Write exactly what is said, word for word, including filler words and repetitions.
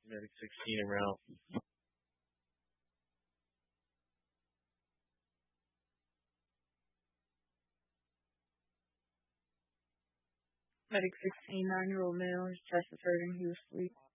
Medic sixteen en route. Medic sixteen, nine-year-old male, his chest is hurting, he was asleep.